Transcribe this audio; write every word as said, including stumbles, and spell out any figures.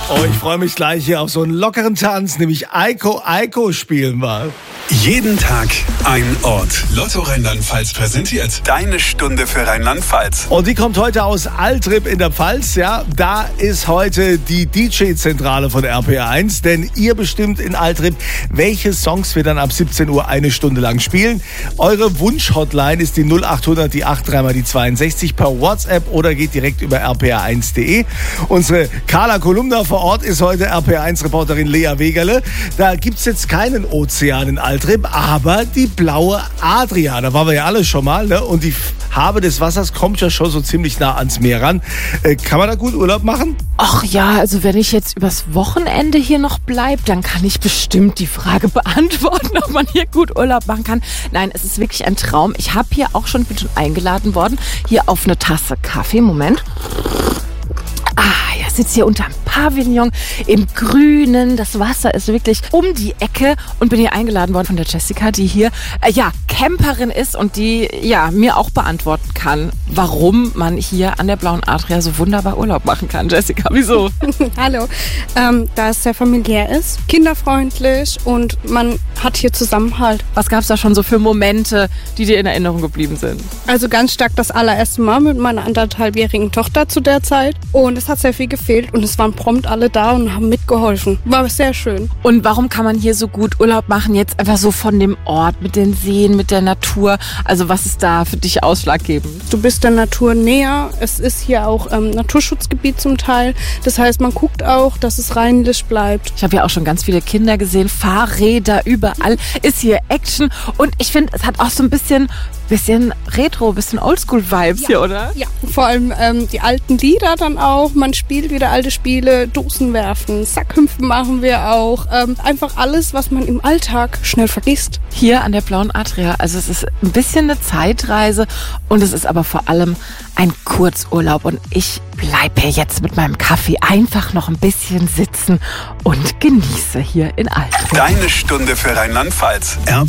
Oh, ich freue mich gleich hier auf so einen lockeren Tanz, nämlich Eiko Eiko spielen wir. Jeden Tag ein Ort. Lotto Rheinland-Pfalz präsentiert deine Stunde für Rheinland-Pfalz. Und die kommt heute aus Altrip in der Pfalz, ja. Da ist heute die D J-Zentrale von R P R eins, denn ihr bestimmt in Altrip, welche Songs wir dann ab siebzehn Uhr eine Stunde lang spielen. Eure Wunsch-Hotline ist die null achthundert, die acht drei mal die zweiundsechzig per WhatsApp oder geht direkt über r p r eins punkt de. Unsere Carla Kolumna vor Ort ist heute R P R eins-Reporterin Lea Wegerle. Da gibt's jetzt keinen Ozean in Altrip, aber die blaue Adria, da waren wir ja alle schon mal, ne? Und die Farbe des Wassers kommt ja schon so ziemlich nah ans Meer ran. Äh, kann man da gut Urlaub machen? Ach ja, also wenn ich jetzt übers Wochenende hier noch bleibe, dann kann ich bestimmt die Frage beantworten, ob man hier gut Urlaub machen kann. Nein, es ist wirklich ein Traum. Ich habe hier auch schon, bin schon eingeladen worden, hier auf eine Tasse Kaffee. Moment. Ah, ja, sitze hier unterm Pavillon im Grünen. Das Wasser ist wirklich um die Ecke und bin hier eingeladen worden von der Jessica, die hier, äh, ja, Camperin ist und die, ja, mir auch beantworten kann, warum man hier an der Blauen Adria so wunderbar Urlaub machen kann. Jessica, wieso? Hallo. Ähm, da es sehr familiär ist, kinderfreundlich und man hat hier Zusammenhalt. Was gab es da schon so für Momente, die dir in Erinnerung geblieben sind? Also ganz stark das allererste Mal mit meiner anderthalbjährigen Tochter zu der Zeit und es hat sehr viel gefehlt und es waren prompt alle da und haben mitgeholfen. War sehr schön. Und warum kann man hier so gut Urlaub machen? Jetzt einfach so von dem Ort, mit den Seen, mit der Natur. Also was ist da für dich ausschlaggebend? Du bist der Natur näher. Es ist hier auch ähm, Naturschutzgebiet zum Teil. Das heißt, man guckt auch, dass es reinlich bleibt. Ich habe ja auch schon ganz viele Kinder gesehen. Fahrräder überall. Ist hier Action. Und ich finde, es hat auch so ein bisschen... Bisschen Retro, bisschen Oldschool-Vibes ja, hier, oder? Ja, vor allem ähm, die alten Lieder dann auch. Man spielt wieder alte Spiele, Dosen werfen, Sackhüpfen machen wir auch. Ähm, einfach alles, was man im Alltag schnell vergisst. Hier an der Blauen Adria. Also es ist ein bisschen eine Zeitreise und es ist aber vor allem ein Kurzurlaub. Und ich bleibe hier jetzt mit meinem Kaffee einfach noch ein bisschen sitzen und genieße hier in Altrip. Deine Stunde für Rheinland-Pfalz. R